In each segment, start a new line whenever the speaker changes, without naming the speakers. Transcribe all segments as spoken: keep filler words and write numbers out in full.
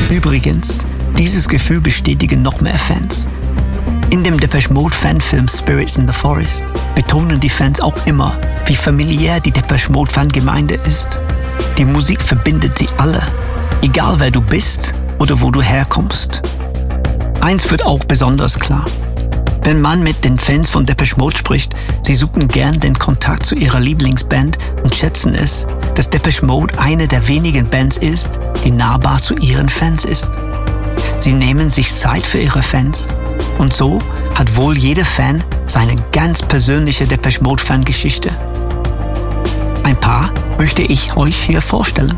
Übrigens, dieses Gefühl bestätigen noch mehr Fans. In dem Depeche Mode Fanfilm Spirits in the Forest betonen die Fans auch immer, wie familiär die Depeche Mode Fangemeinde ist. Die Musik verbindet sie alle, egal wer du bist oder wo du herkommst. Eins wird auch besonders klar. Wenn man mit den Fans von Depeche Mode spricht, sie suchen gern den Kontakt zu ihrer Lieblingsband und schätzen es, dass Depeche Mode eine der wenigen Bands ist, die nahbar zu ihren Fans ist. Sie nehmen sich Zeit für ihre Fans. Und so hat wohl jeder Fan seine ganz persönliche Depeche Mode Fangeschichte. Ein paar möchte ich euch hier vorstellen.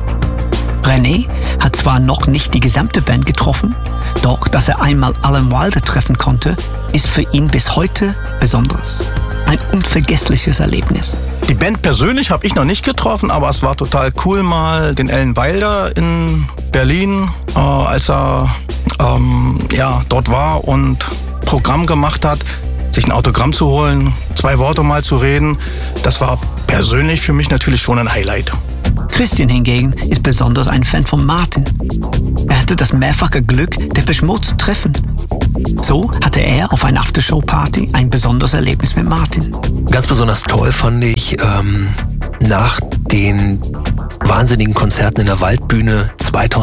René hat zwar noch nicht die gesamte Band getroffen, doch dass er einmal Alan Wilder treffen konnte, ist für ihn bis heute besonders. Ein unvergessliches Erlebnis.
Die Band persönlich habe ich noch nicht getroffen, aber es war total cool, mal den Alan Wilder in Berlin, äh, als er ähm, ja, dort war und Programm gemacht hat, sich ein Autogramm zu holen, zwei Worte mal zu reden. Das war persönlich für mich natürlich schon ein Highlight.
Christian hingegen ist besonders ein Fan von Martin. Er hatte das mehrfache Glück, Depeche Mode zu treffen. So hatte er auf einer Aftershow-Party ein besonderes Erlebnis mit Martin.
Ganz besonders toll fand ich, ähm, nach den wahnsinnigen Konzerten in der Waldbühne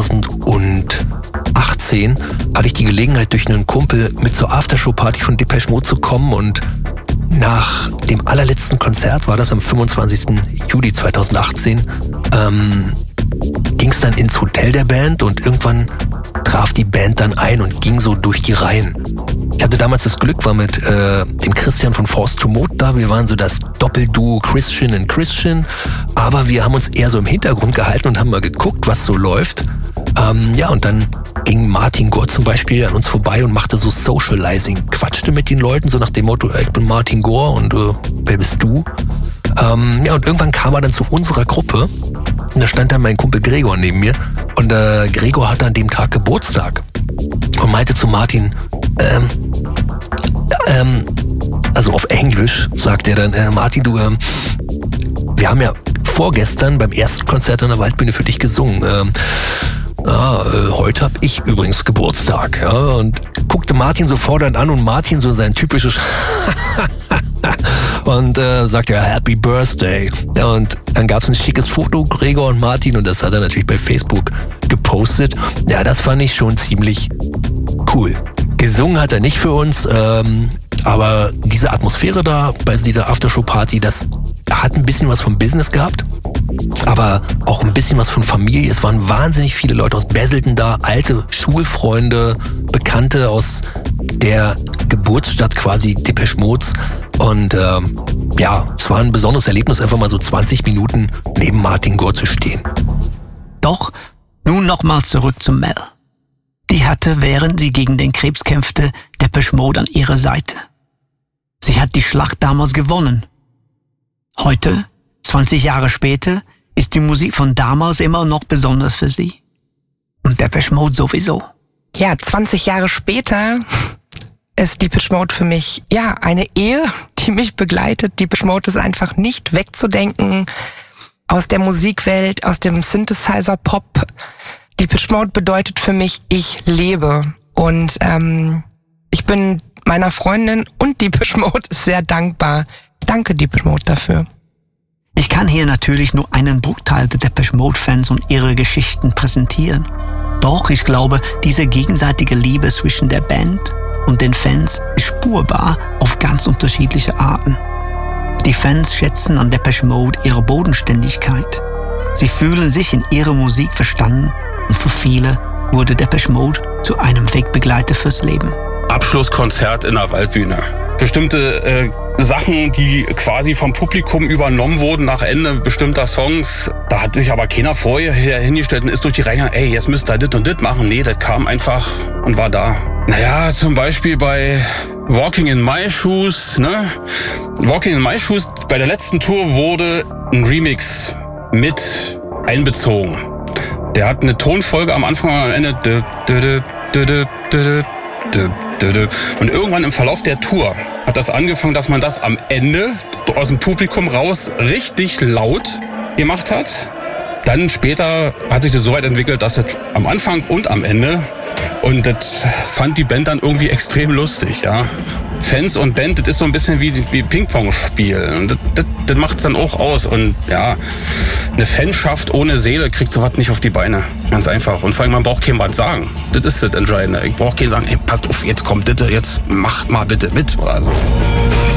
zweitausendachtzehn hatte ich die Gelegenheit, durch einen Kumpel mit zur Aftershow-Party von Depeche Mode zu kommen, und nach dem allerletzten Konzert, war das am fünfundzwanzigsten Juli zweitausendachtzehn, ähm, ging es dann ins Hotel der Band, und irgendwann traf die Band dann ein und ging so durch die Reihen. Ich hatte damals das Glück, war mit äh, dem Christian von Forced to Mode da. Wir waren so das Doppelduo Christian and Christian, aber wir haben uns eher so im Hintergrund gehalten und haben mal geguckt, was so läuft. Ähm, ja, und dann ging Martin Gore zum Beispiel an uns vorbei und machte so Socializing, quatschte mit den Leuten, so nach dem Motto, ich bin Martin Gore und äh, wer bist du? Ähm, ja, und irgendwann kam er dann zu unserer Gruppe, und da stand dann mein Kumpel Gregor neben mir, und äh, Gregor hatte an dem Tag Geburtstag und meinte zu Martin, ähm, ähm, also auf Englisch sagt er dann, äh, Martin, du, ähm, wir haben ja vorgestern beim ersten Konzert an der Waldbühne für dich gesungen. Ähm, ja, äh, heute habe ich übrigens Geburtstag. Ja, und guckte Martin so fordernd an, und Martin so sein typisches und äh, sagte, ja, Happy Birthday. Ja, und dann gab es ein schickes Foto, Gregor und Martin, und das hat er natürlich bei Facebook gepostet. Ja, das fand ich schon ziemlich cool. Gesungen hat er nicht für uns, ähm, aber diese Atmosphäre da bei dieser Aftershow-Party, das hat ein bisschen was vom Business gehabt, aber auch ein bisschen was von Familie. Es waren wahnsinnig viele Leute aus Basildon da, alte Schulfreunde, Bekannte aus der Geburtsstadt quasi Depeche Modes. Und ähm, ja, es war ein besonderes Erlebnis, einfach mal so zwanzig Minuten neben Martin Gore zu stehen.
Doch nun nochmals zurück zu Mel. Die hatte, während sie gegen den Krebs kämpfte, Depeche Mode an ihrer Seite. Sie hat die Schlacht damals gewonnen. Heute, zwanzig Jahre später, ist die Musik von damals immer noch besonders für sie. Und Depeche Mode sowieso.
Ja, zwanzig Jahre später ist Depeche Mode für mich, ja, eine Ehe, die mich begleitet. Depeche Mode ist einfach nicht wegzudenken aus der Musikwelt, aus dem Synthesizer-Pop. Depeche Mode bedeutet für mich, ich lebe. Und ähm, ich bin meiner Freundin und Depeche Mode sehr dankbar. Danke, Depeche Mode, dafür.
Ich kann hier natürlich nur einen Bruchteil der Depeche Mode-Fans und ihre Geschichten präsentieren. Doch ich glaube, diese gegenseitige Liebe zwischen der Band und den Fans ist spürbar auf ganz unterschiedliche Arten. Die Fans schätzen an Depeche Mode ihre Bodenständigkeit. Sie fühlen sich in ihrer Musik verstanden, und für viele wurde Depeche Mode zu einem Wegbegleiter fürs Leben.
Abschlusskonzert in der Waldbühne. Bestimmte äh, Sachen, die quasi vom Publikum übernommen wurden nach Ende bestimmter Songs. Da hat sich aber keiner vorher hingestellt und ist durch die Reihe, ey, jetzt müsst ihr dit und dit machen. Nee, das kam einfach und war da. Naja, zum Beispiel bei Walking in My Shoes, ne? Walking in My Shoes, bei der letzten Tour wurde ein Remix mit einbezogen. Der hat eine Tonfolge am Anfang und am Ende. Und irgendwann im Verlauf der Tour hat das angefangen, dass man das am Ende aus dem Publikum raus richtig laut gemacht hat. dann später hat sich das so weit entwickelt, dass es am Anfang und am Ende, und das fand die Band dann irgendwie extrem lustig, ja. Fans und Band, das ist so ein bisschen wie, wie Ping-Pong-Spiel. Und das, das, das macht's dann auch aus. Und ja, eine Fanschaft ohne Seele kriegt sowas nicht auf die Beine. Ganz einfach. Und vor allem, man braucht keinem was sagen. Das ist das Entscheidende. Ich brauche keinen sagen, ey, passt auf, jetzt kommt bitte, jetzt macht mal bitte mit oder so.